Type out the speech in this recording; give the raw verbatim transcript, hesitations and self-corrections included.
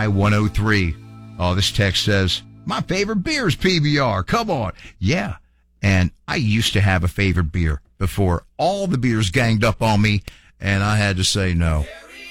Y one oh three. Oh, this text says, my favorite beer is P B R. Come on. Yeah. And I used to have a favorite beer before all the beers ganged up on me, and I had to say no.